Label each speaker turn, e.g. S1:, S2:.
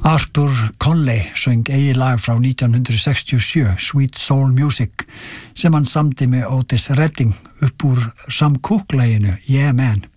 S1: Arthur Conley söng eigið lag frá 1967, Sweet Soul Music, sem hann samdi með Otis Redding upp úr Sam Cooke-laginu Yeah Man.